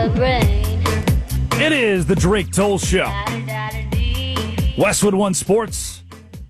It is the Drake Toll Show. Westwood One Sports.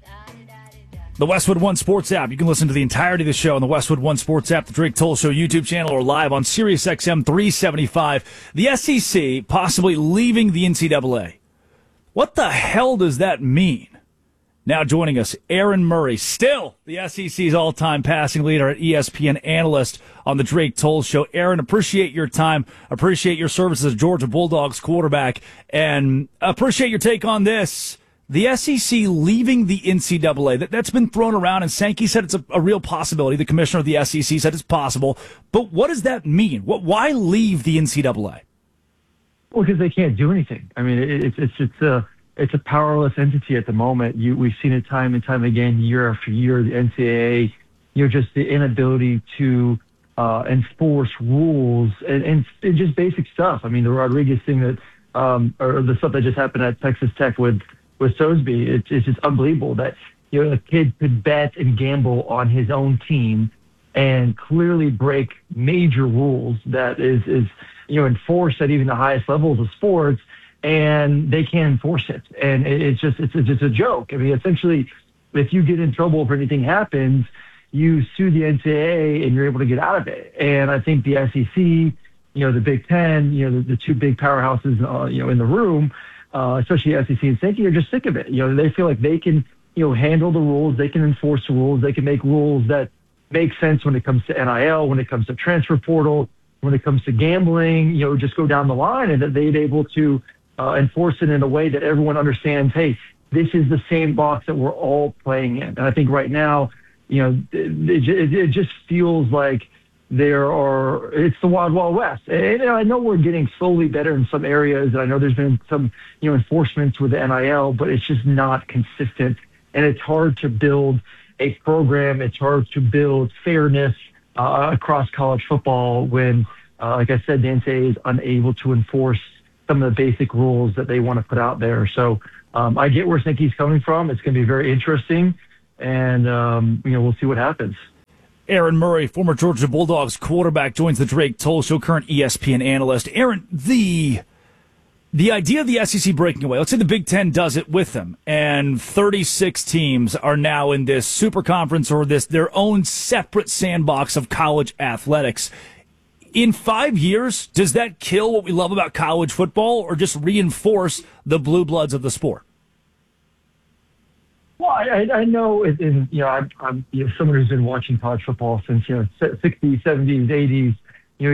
The Westwood One Sports app. You can listen to the entirety of the show on the Westwood One Sports app, the Drake Toll Show YouTube channel, or live on SiriusXM 375. The SEC possibly leaving the NCAA. What the hell does that mean? Now joining us, Aaron Murray, still the SEC's all-time passing leader at ESPN analyst on the Drake Toll Show. Aaron, appreciate your time, appreciate your service as a Georgia Bulldogs quarterback, and appreciate your take on this. The SEC leaving the NCAA, that's been thrown around, and Sankey said it's a real possibility. The commissioner of the SEC said it's possible. But what does that mean? Why leave the NCAA? Well, because they can't do anything. I mean, it's a powerless entity at the moment. We've seen it time and time again, year after year. The NCAA, just the inability to enforce rules and just basic stuff. I mean, the Rodriguez thing that, or the stuff that just happened at Texas Tech with Sosby, it's just unbelievable that a kid could bet and gamble on his own team and clearly break major rules that is enforced at even the highest levels of sports, and they can't enforce it. And it's just a joke. I mean, essentially, if you get in trouble, if anything happens, you sue the NCAA and you're able to get out of it. And I think the SEC, the Big Ten, the two big powerhouses, in the room, especially SEC and Sankey, are just sick of it. They feel like they can, handle the rules, they can enforce the rules, they can make rules that make sense when it comes to NIL, when it comes to transfer portal, when it comes to gambling, just go down the line, and that they'd able to enforce it in a way that everyone understands, hey, this is the same box that we're all playing in. And I think right now, it just feels like it's the Wild Wild West. And I know we're getting slowly better in some areas, and I know there's been some, enforcements with the NIL, but it's just not consistent. And it's hard to build a program. It's hard to build fairness across college football when, like I said, the NCAA is unable to enforce some of the basic rules that they want to put out there. So I get where Sankey's coming from. It's going to be very interesting, and we'll see what happens. Aaron Murray, former Georgia Bulldogs quarterback, joins the Drake Toll Show, current ESPN analyst. Aaron, the idea of the SEC breaking away, let's say the Big Ten does it with them, and 36 teams are now in this super conference or their own separate sandbox of college athletics. In 5 years, does that kill what we love about college football or just reinforce the blue bloods of the sport? Well, I know, I'm someone who's been watching college football since 60s, 70s, 80s.